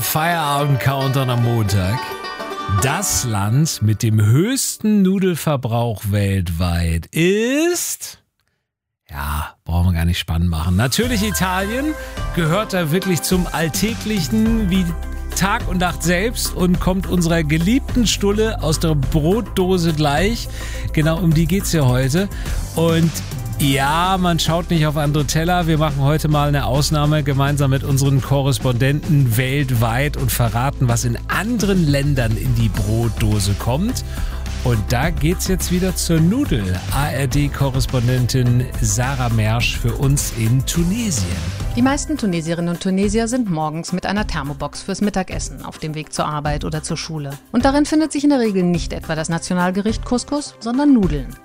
unserem Feierabend-Countdown am Montag. Das Land mit dem höchsten Nudelverbrauch weltweit ist... Ja, brauchen wir gar nicht spannend machen. Natürlich Italien, gehört da wirklich zum Alltäglichen wie Tag und Nacht selbst und kommt unserer geliebten Stulle aus der Brotdose gleich. Genau um die geht's ja heute. Und ja, man schaut nicht auf andere Teller. Wir machen heute mal eine Ausnahme gemeinsam mit unseren Korrespondenten weltweit und verraten, was in anderen Ländern in die Brotdose kommt. Und da geht's jetzt wieder zur Nudel. ARD-Korrespondentin Sarah Mersch für uns in Tunesien. Die meisten Tunesierinnen und Tunesier sind morgens mit einer Thermobox fürs Mittagessen auf dem Weg zur Arbeit oder zur Schule. Und darin findet sich in der Regel nicht etwa das Nationalgericht Couscous, sondern Nudeln.